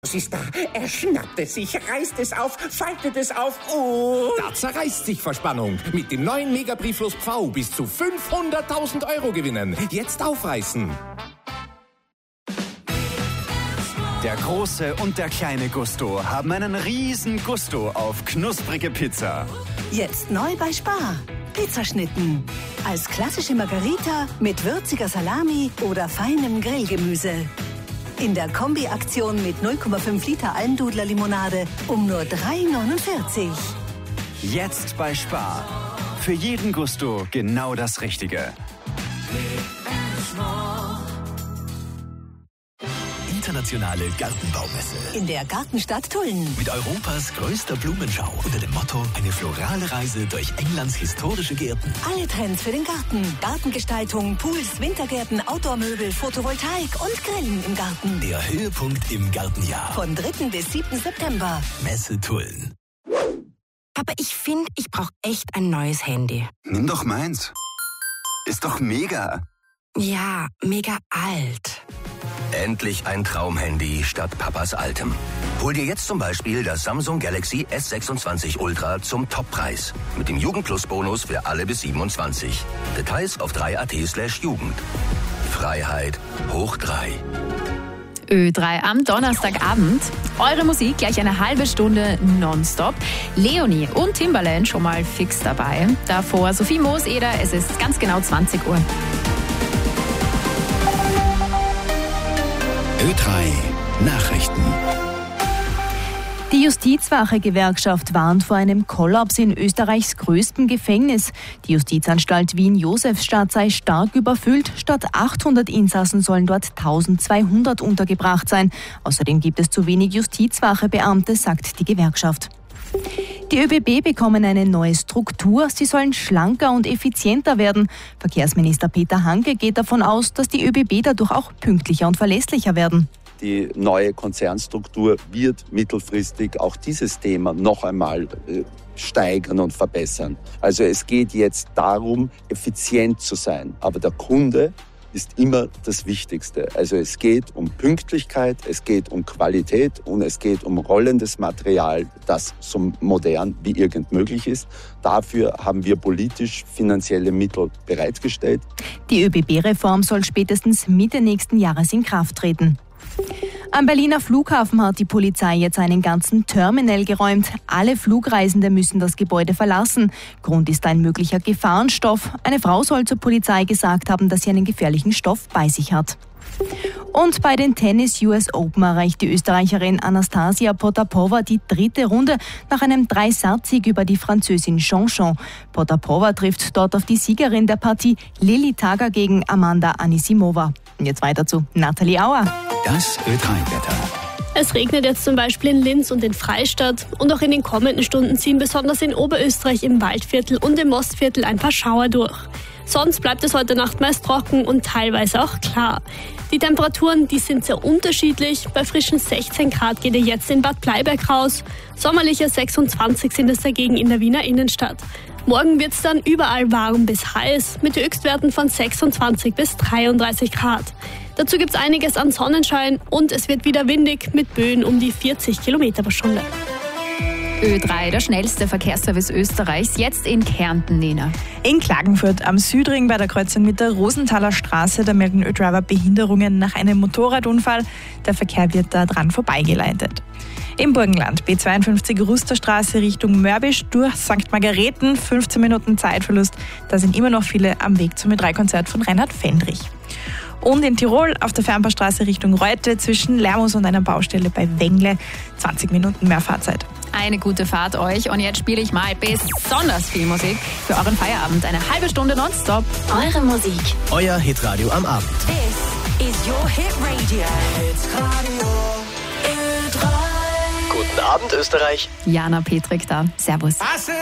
Was ist da? Er schnappt es sich, reißt es auf, faltet es auf und... Da zerreißt sich vor Spannung. Mit dem neuen Megabrieflos Pfau bis zu 500.000 Euro gewinnen. Jetzt aufreißen. Der große und der kleine Gusto haben einen riesen Gusto auf knusprige Pizza. Jetzt neu bei Spar. Pizzaschnitten. Als klassische Margarita mit würziger Salami oder feinem Grillgemüse. In der Kombi-Aktion mit 0,5 Liter Almdudler-Limonade um nur 3,49. Jetzt bei Spar. Für jeden Gusto genau das Richtige. Internationale Gartenbaumesse. In der Gartenstadt Tulln. Mit Europas größter Blumenschau unter dem Motto eine florale Reise durch Englands historische Gärten. Alle Trends für den Garten. Gartengestaltung, Pools, Wintergärten, Outdoor-Möbel, Photovoltaik und Grillen im Garten. Der Höhepunkt im Gartenjahr. Von 3. bis 7. September. Messe Tulln. Aber ich finde, ich brauche echt ein neues Handy. Nimm doch meins. Ist doch mega. Ja, mega alt. Endlich ein Traumhandy statt Papas altem. Hol dir jetzt zum Beispiel das Samsung Galaxy S26 Ultra zum Toppreis. Mit dem Jugendplus-Bonus für alle bis 27. Details auf 3.at/Jugend. Freiheit hoch 3. Ö3 am Donnerstagabend. Eure Musik gleich eine halbe Stunde nonstop. Leonie und Timbaland schon mal fix dabei. Davor Sophie Mooseder, es ist ganz genau 20 Uhr. Ö3 Nachrichten. Die Justizwache-Gewerkschaft warnt vor einem Kollaps in Österreichs größtem Gefängnis. Die Justizanstalt Wien-Josefstadt sei stark überfüllt. Statt 800 Insassen sollen dort 1200 untergebracht sein. Außerdem gibt es zu wenig Justizwache-Beamte, sagt die Gewerkschaft. Die ÖBB bekommen eine neue Struktur. Sie sollen schlanker und effizienter werden. Verkehrsminister Peter Hanke geht davon aus, dass die ÖBB dadurch auch pünktlicher und verlässlicher werden. Die neue Konzernstruktur wird mittelfristig auch dieses Thema noch einmal steigern und verbessern. Also es geht jetzt darum, effizient zu sein. Aber der Kunde ist immer das Wichtigste. Also es geht um Pünktlichkeit, es geht um Qualität und es geht um rollendes Material, das so modern wie irgend möglich ist. Dafür haben wir politisch finanzielle Mittel bereitgestellt. Die ÖBB-Reform soll spätestens Mitte nächsten Jahres in Kraft treten. Am Berliner Flughafen hat die Polizei jetzt einen ganzen Terminal geräumt. Alle Flugreisende müssen das Gebäude verlassen. Grund ist ein möglicher Gefahrenstoff. Eine Frau soll zur Polizei gesagt haben, dass sie einen gefährlichen Stoff bei sich hat. Und bei den Tennis US Open erreicht die Österreicherin Anastasia Potapova die 3. Runde nach einem 3-Satz-Sieg über die Französin Jean. Potapova trifft dort auf die Siegerin der Partie Lili Tager gegen Amanda Anisimova. Und jetzt weiter zu Nathalie Auer. Das Ö3-Wetter. Es regnet jetzt zum Beispiel in Linz und in Freistadt. Und auch in den kommenden Stunden ziehen besonders in Oberösterreich im Waldviertel und im Mostviertel ein paar Schauer durch. Sonst bleibt es heute Nacht meist trocken und teilweise auch klar. Die Temperaturen, die sind sehr unterschiedlich. Bei frischen 16 Grad geht er jetzt in Bad Bleiberg raus. Sommerliche 26 sind es dagegen in der Wiener Innenstadt. Morgen wird es dann überall warm bis heiß mit Höchstwerten von 26 bis 33 Grad. Dazu gibt es einiges an Sonnenschein und es wird wieder windig mit Böen um die 40 Kilometer pro Stunde. Ö3, der schnellste Verkehrsservice Österreichs, jetzt in Kärnten, Nina. In Klagenfurt am Südring bei der Kreuzung mit der Rosenthaler Straße, da melden Ö-Driver Behinderungen nach einem Motorradunfall. Der Verkehr wird da dran vorbeigeleitet. Im Burgenland, B52 Rusterstraße Richtung Mörbisch durch St. Margareten, 15 Minuten Zeitverlust. Da sind immer noch viele am Weg zum Ö3-Konzert von Reinhard Fendrich. Und in Tirol auf der Fernbahnstraße Richtung Reute zwischen Lermus und einer Baustelle bei Wengle, 20 Minuten mehr Fahrzeit. Eine gute Fahrt euch und jetzt spiele ich mal besonders viel Musik für euren Feierabend. Eine halbe Stunde nonstop. Eure Musik. Euer Hitradio am Abend. This is your Hit Radio. Hitradio Ö3. Guten Abend, Österreich. Jana Petrik da. Servus.